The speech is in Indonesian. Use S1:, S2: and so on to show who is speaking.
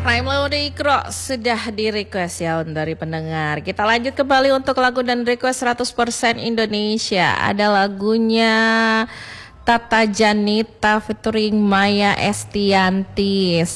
S1: Melody Cross sudah di request ya dari pendengar. Kita lanjut kembali untuk lagu dan request 100% Indonesia. Ada lagunya Tata Janita featuring Maya Estianty.